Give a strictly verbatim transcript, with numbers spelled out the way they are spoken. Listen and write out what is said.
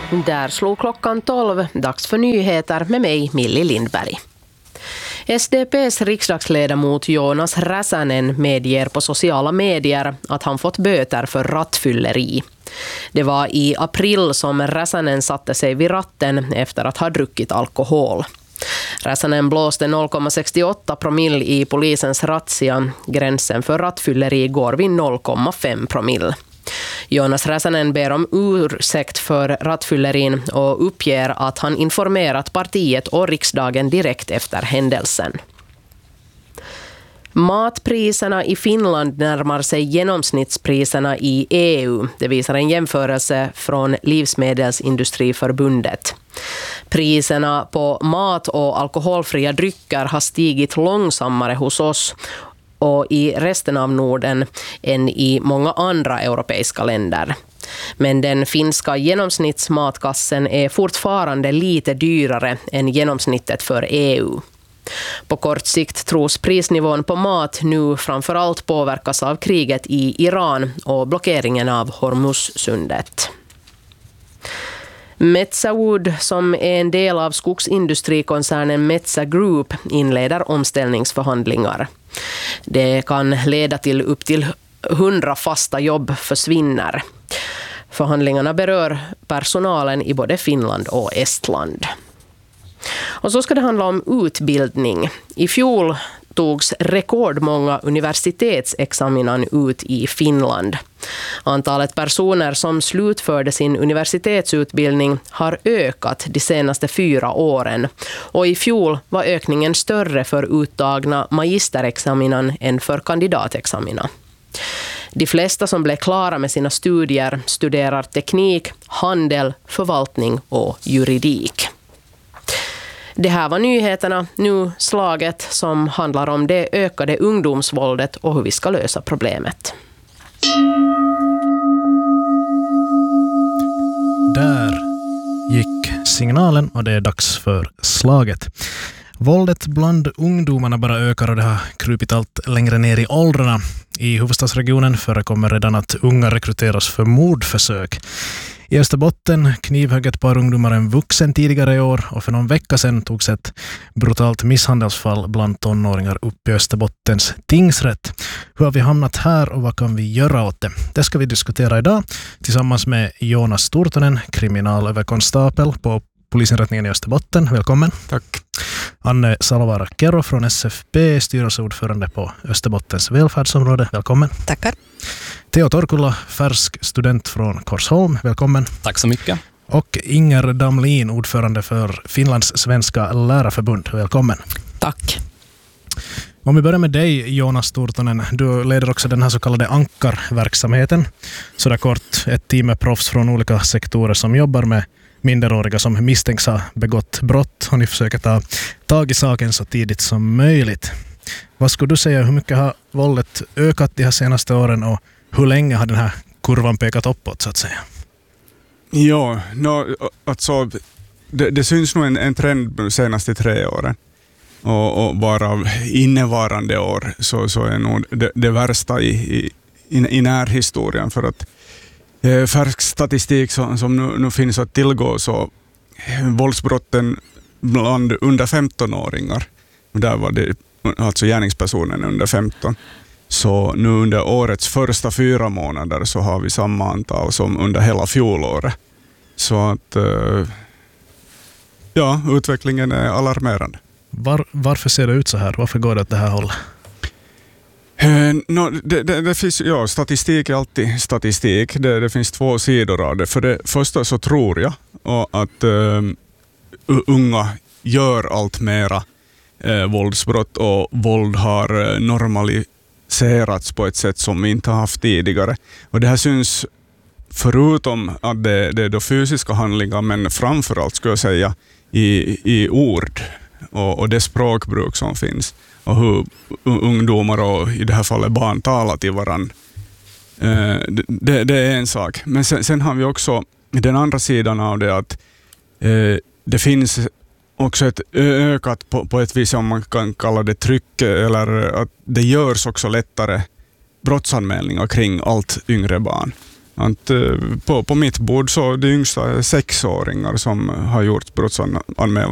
Där slog klockan tolv, dags för nyheter med mig, Milli Lindberg. S D P:s riksdagsledamot Jonas Räsänen medger på sociala medier att han fått böter för rattfylleri. Det var i april som Räsänen satte sig vid ratten efter att ha druckit alkohol. Räsänen blåste noll komma sextioåtta promille i polisens razzia. Gränsen för rattfylleri går vid noll komma fem promille. Jonas Räsänen ber om ursäkt för rattfyllerin och uppger att han informerat partiet och riksdagen direkt efter händelsen. Matpriserna i Finland närmar sig genomsnittspriserna i E U. Det visar en jämförelse från Livsmedelsindustriförbundet. Priserna på mat och alkoholfria drycker har stigit långsammare hos oss och i resten av Norden än i många andra europeiska länder. Men den finska genomsnittsmatkassen är fortfarande lite dyrare än genomsnittet för E U. På kort sikt tros prisnivån på mat nu framförallt påverkas av kriget i Iran och blockeringen av Hormuzsundet. Metsä Wood, som är en del av skogsindustrikoncernen Metsä Group, inleder omställningsförhandlingar. Det kan leda till upp till hundra fasta jobb försvinner. Förhandlingarna berör personalen i både Finland och Estland. Och så ska det handla om utbildning. I fjol togs rekordmånga universitetsexaminan ut i Finland. Antalet personer som slutförde sin universitetsutbildning har ökat de senaste fyra åren. Och i fjol var ökningen större för uttagna magisterexaminan än för kandidatexamina. De flesta som blev klara med sina studier studerar teknik, handel, förvaltning och juridik. Det här var nyheterna, nu slaget som handlar om det ökade ungdomsvåldet och hur vi ska lösa problemet. Där gick signalen och det är dags för slaget. Våldet bland ungdomarna bara ökar och det har krupit allt längre ner i åldrarna. I huvudstadsregionen förekommer redan att unga rekryteras för mordförsök. I Österbotten knivhögg ett par ungdomar en vuxen tidigare i år och för någon vecka sedan togs ett brutalt misshandelsfall bland tonåringar upp i Österbottens tingsrätt. Hur har vi hamnat här och vad kan vi göra åt det? Det ska vi diskutera idag tillsammans med Jonas Sturtonen, kriminalöverkonstapel på polisinrättningen i Österbotten. Välkommen. Tack. Anne Salvara-Kero från S F P, styrelseordförande på Österbottens välfärdsområde. Välkommen. Tackar. Teo Torkula, färsk student från Korsholm. Välkommen. Tack så mycket. Och Inger Damlin, ordförande för Finlands svenska lärarförbund. Välkommen. Tack. Om vi börjar med dig, Jonas Sturtonen. Du leder också den här så kallade ankarverksamheten. Så där kort, ett team med proffs från olika sektorer som jobbar med minderåriga som misstänks ha begått brott och ni försöker ta tag i saken så tidigt som möjligt. Vad skulle du säga, hur mycket har våldet ökat de här senaste åren och hur länge har den här kurvan pekat uppåt så att säga? Ja, no, alltså, det, det syns nog en, en trend de senaste tre åren. Och, och bara innevarande år så, så är nog det, det värsta i, i, i närhistorien för att eh, färsk statistik som, som nu, nu finns att tillgå så eh, våldsbrotten bland under femton-åringar. Där var det alltså gärningspersonen under femton. Så nu under årets första fyra månader så har vi samma antal som under hela fjolåret. Så att ja, utvecklingen är alarmerande. Var, varför ser det ut så här? Varför går det åt det här hållet? Eh, no, det, det, det finns, ja, statistik är alltid statistik. Det, det finns två sidor av det. För det första så tror jag att uh, unga gör allt mera uh, våldsbrott och våld har uh, normaliserats på ett sätt som vi inte har haft tidigare. Och det här syns förutom att det, det är då fysiska handlingar, men framförallt skulle jag säga i, i ord och, och det språkbruk som finns och hur ungdomar och i det här fallet barn talar till varandra. Eh, det, det är en sak. Men sen, sen har vi också den andra sidan av det att eh, det finns också ett ökat på, på ett vis om man kan kalla det tryck eller att det görs också lättare brottsanmälningar kring allt yngre barn. Att, på, på mitt bord så det yngsta är sexåringar som har gjort brottsanmälan